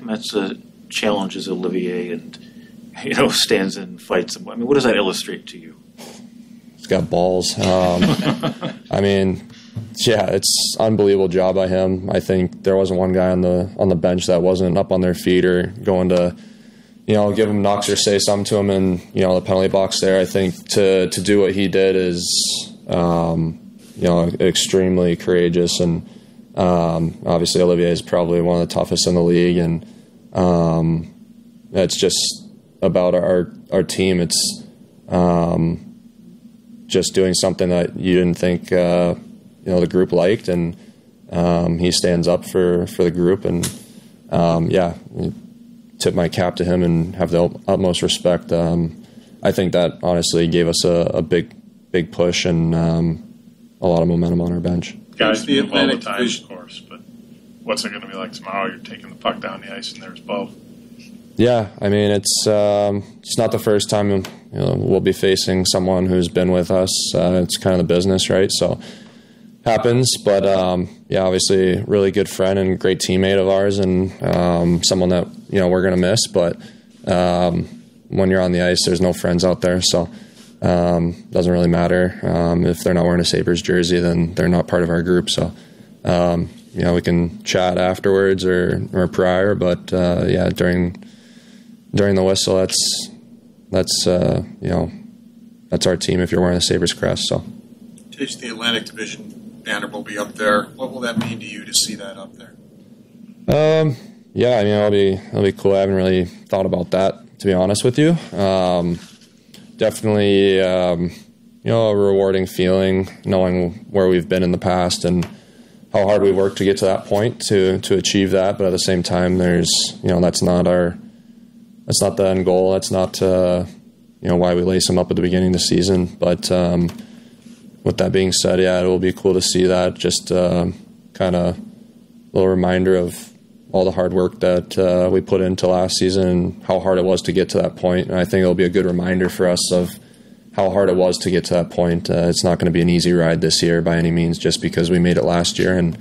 Metsa challenges Olivier and stands and fights him. I mean, what does that illustrate to you? He's got balls. I mean, yeah, it's unbelievable job by him. I think there wasn't one guy on the bench that wasn't up on their feet or going to, give him knocks or say something to him in, the penalty box there. I think to do what he did is, extremely courageous. And obviously Olivier is probably one of the toughest in the league. And it's just about our team. It's just doing something that you didn't think, the group liked. And he stands up for the group. And, tip my cap to him and have the utmost respect. I think that honestly gave us a big push and a lot of momentum on our bench. Guys move all the time, of course, but what's it going to be like tomorrow? You're taking the puck down the ice and there's Bo. Yeah, I mean, it's not the first time we'll be facing someone who's been with us. It's kind of the business, right? So happens, but obviously really good friend and great teammate of ours, and someone that we're going to miss. But when you're on the ice, there's no friends out there, so doesn't really matter. If they're not wearing a Sabres jersey, then they're not part of our group. So we can chat afterwards or prior, but during the whistle, that's our team. If you're wearing a Sabres crest, so. Tage, the Atlantic Division banner will be up there. What will that mean to you to see that up there? It'll be cool. I haven't really thought about that, to be honest with you. Definitely, a rewarding feeling knowing where we've been in the past and how hard we worked to get to that point to achieve that. But at the same time, there's, that's not the end goal. That's not, why we lace them up at the beginning of the season. But, with that being said, it will be cool to see that. Just kind of a little reminder of all the hard work that we put into last season and how hard it was to get to that point. And I think it'll be a good reminder for us of how hard it was to get to that point. It's not going to be an easy ride this year by any means, just because we made it last year, and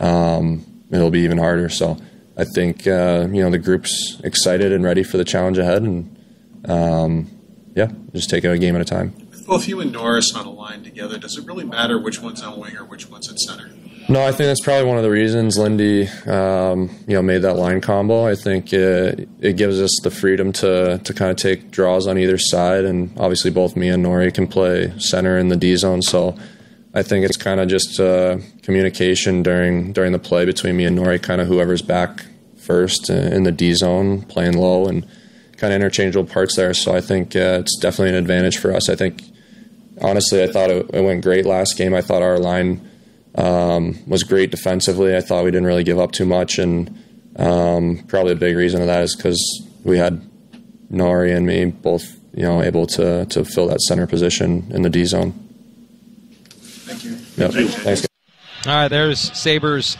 it'll be even harder. So I think the group's excited and ready for the challenge ahead, and just take it a game at a time. Both you and Norris on a line together, does it really matter which one's on wing or which one's at center? No, I think that's probably one of the reasons Lindy, made that line combo. I think it gives us the freedom to kind of take draws on either side, and obviously both me and Nori can play center in the D zone. So I think it's kind of just communication during the play between me and Nori, kind of whoever's back first in the D zone, playing low, and kind of interchangeable parts there. So I think it's definitely an advantage for us. I think, honestly, I thought it went great last game. I thought our line was great defensively. I thought we didn't really give up too much, and probably a big reason of that is because we had Nori and me both, able to fill that center position in the D zone. Thank you. Yep. Thanks. All right, there's Sabres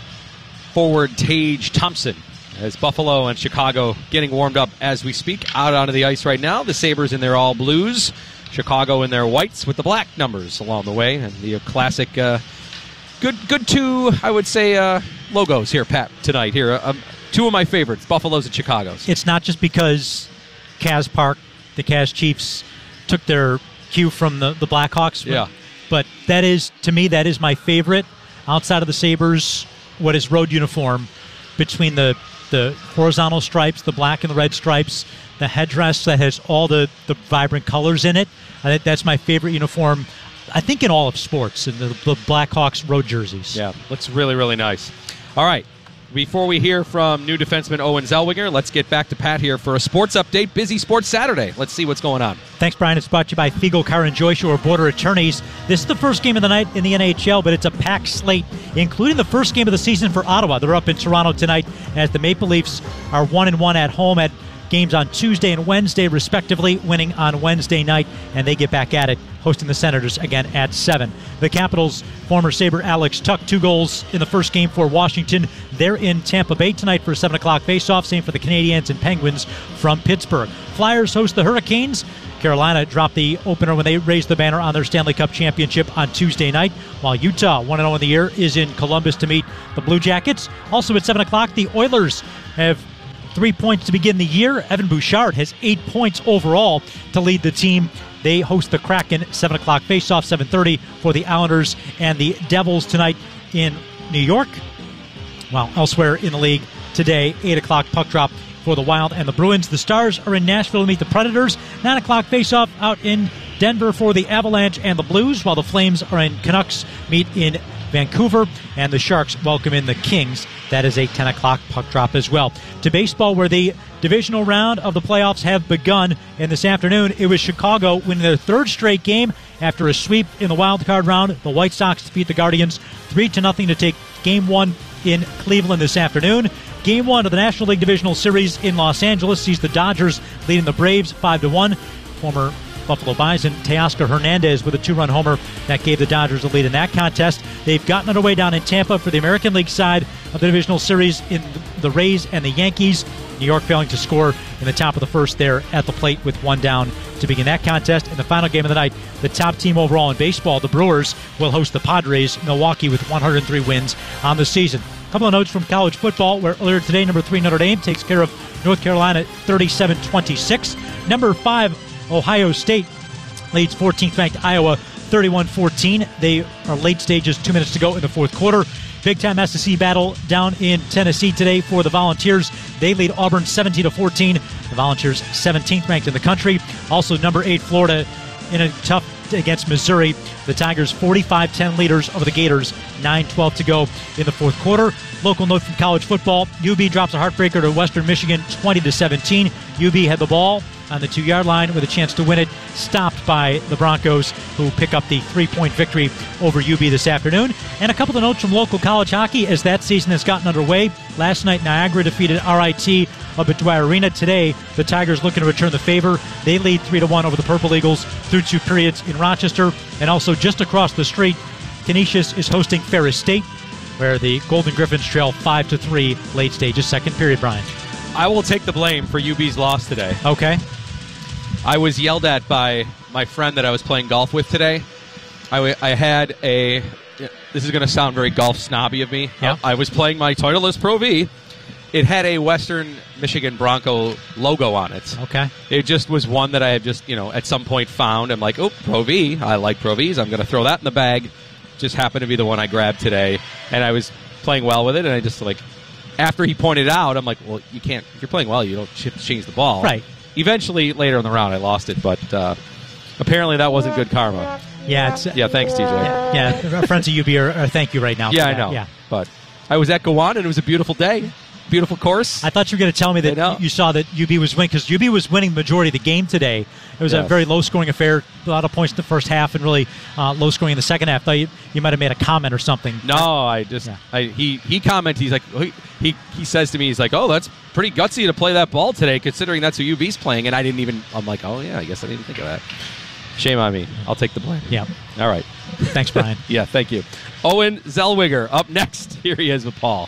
forward Tage Thompson, as Buffalo and Chicago getting warmed up as we speak. Out onto the ice right now, the Sabres in their all blues, Chicago in their whites with the black numbers along the way, and the classic good two, I would say, logos here, Pat, tonight. Here, two of my favorites, Buffalo's and Chicago's. It's not just because Kaz Park, the Kaz Chiefs, took their cue from the Blackhawks. Yeah. But that is, to me, that is my favorite. Outside of the Sabres, what is road uniform between the horizontal stripes, the black and the red stripes, the headdress that has all the vibrant colors in it. I think that's my favorite uniform, I think, in all of sports, in the Blackhawks road jerseys. Yeah, looks really, really nice. All right, before we hear from new defenseman Owen Zellweger, let's get back to Pat here for a sports update. Busy Sports Saturday. Let's see what's going on. Thanks, Brian. It's brought to you by Fiegel Car and Joy Shore Border Attorneys. This is the first game of the night in the NHL, but it's a packed slate, including the first game of the season for Ottawa. They're up in Toronto tonight as the Maple Leafs are 1-1 at home at games on Tuesday and Wednesday, respectively, winning on Wednesday night, and they get back at it, hosting the Senators again at 7. The Capitals' former Sabre Alex Tuch, 2 goals in the first game for Washington. They're in Tampa Bay tonight for a 7 o'clock faceoff. Same for the Canadiens and Penguins from Pittsburgh. Flyers host the Hurricanes. Carolina dropped the opener when they raised the banner on their Stanley Cup championship on Tuesday night, while Utah, 1-0 in the year, is in Columbus to meet the Blue Jackets. Also at 7 o'clock, the Oilers have 3 points to begin the year. Evan Bouchard has 8 points overall to lead the team. They host the Kraken, 7 o'clock face-off, 7:30 for the Islanders and the Devils tonight in New York. While elsewhere in the league today, 8 o'clock puck drop for the Wild and the Bruins. The Stars are in Nashville to meet the Predators. 9 o'clock face-off out in Denver for the Avalanche and the Blues, while the Flames are in Canucks meet in Vancouver, and the Sharks welcome in the Kings. That is a 10 o'clock puck drop as well. To baseball, where the divisional round of the playoffs have begun, and this afternoon it was Chicago winning their third straight game after a sweep in the wild card round. The White Sox defeat the Guardians 3-0 to take Game 1 in Cleveland this afternoon. Game 1 of the National League Divisional Series in Los Angeles sees the Dodgers leading the Braves 5-1. Former Buffalo Bison Teoscar Hernandez with a 2-run homer that gave the Dodgers the lead in that contest. They've gotten underway down in Tampa for the American League side of the divisional series in the Rays and the Yankees. New York failing to score in the top of the first there at the plate with 1 down to begin that contest. In the final game of the night, the top team overall in baseball, the Brewers, will host the Padres. Milwaukee with 103 wins on the season. A couple of notes from college football, where earlier today, number 3 Notre Dame takes care of North Carolina 37-26. Number 5 Ohio State leads 14th ranked Iowa 31-14. They are late stages, 2 minutes to go in the fourth quarter. Big time SEC battle down in Tennessee today for the Volunteers. They lead Auburn 17-14. The Volunteers 17th ranked in the country. Also number 8 Florida in a tough against Missouri. The Tigers 45-10 leaders over the Gators. 9:12 to go in the fourth quarter. Local note from college football. UB drops a heartbreaker to Western Michigan 20-17. UB had the ball on the 2-yard line with a chance to win it, stopped by the Broncos, who pick up the 3-point victory over UB this afternoon. And a couple of notes from local college hockey as that season has gotten underway. Last night, Niagara defeated RIT up at Dwyer Arena. Today, the Tigers looking to return the favor. They lead 3-1 over the Purple Eagles through 2 periods in Rochester. And also just across the street, Canisius is hosting Ferris State, where the Golden Griffins trail 5-3 late stages, second period, Brian. I will take the blame for UB's loss today. Okay. I was yelled at by my friend that I was playing golf with today. I had a... This is going to sound very golf snobby of me. Yeah. I was playing my Titleist Pro V. It had a Western Michigan Bronco logo on it. Okay. It just was one that I had just, at some point found. I'm like, oh, Pro V. I like Pro Vs. I'm going to throw that in the bag. Just happened to be the one I grabbed today. And I was playing well with it, and I just, after he pointed out, I'm like, well, you can't... If you're playing well, you don't change the ball. Right. Eventually, later in the round, I lost it, but apparently that wasn't good karma. Yeah. Thanks, TJ. Yeah, friends of UB are thank you right now. Yeah, I know. Yeah. But I was at Gowan, and it was a beautiful day. Beautiful course. I thought you were going to tell me that you saw that UB was winning, because UB was winning the majority of the game today. It was a very low-scoring affair, a lot of points in the first half, and really low-scoring in the second half. I thought you might have made a comment or something. No, he commented. He's like, he says to me, he's like, oh, that's pretty gutsy to play that ball today, considering that's who UB's playing. And I'm like, oh yeah, I guess I didn't think of that. Shame on me. I'll take the blame. Yeah. All right. Thanks, Brian. Yeah, thank you. Owen Zellweger up next. Here he is with Paul.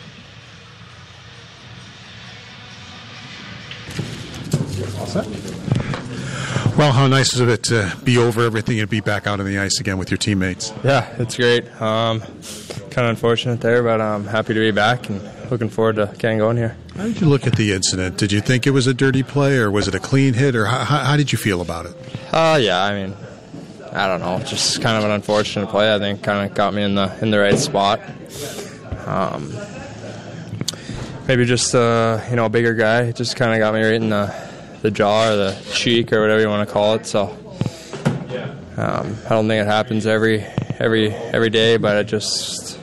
Well, how nice is it to be over everything and be back out on the ice again with your teammates? Yeah, it's great. Kind of unfortunate there, but I'm happy to be back and looking forward to getting going here. How did you look at the incident? Did you think it was a dirty play, or was it a clean hit, or how did you feel about it? Yeah, I mean, I don't know, just kind of an unfortunate play. I think kind of got me in the right spot. Maybe just a bigger guy just kind of got me right in the jaw or the cheek or whatever you want to call it. So I don't think it happens every day, but it just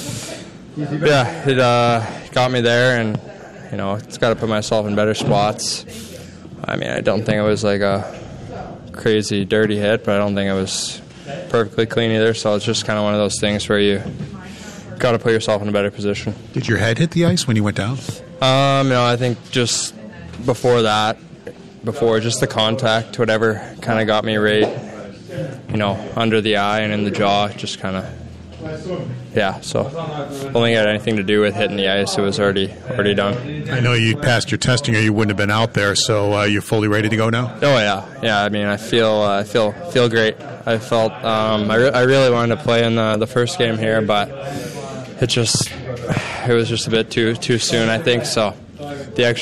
it got me there, and it's got to put myself in better spots. I mean, I don't think it was like a crazy dirty hit, but I don't think it was perfectly clean either. So it's just kind of one of those things where you got to put yourself in a better position. Did your head hit the ice when you went down? I think just before just the contact, whatever kind of got me right, under the eye and in the jaw, just kind of, so only had anything to do with hitting the ice. It was already done. I know you passed your testing or you wouldn't have been out there, so you're fully ready to go now? Oh, yeah. I mean, I feel great. I felt, I really wanted to play in the first game here, but it was just a bit too soon, I think, so the extra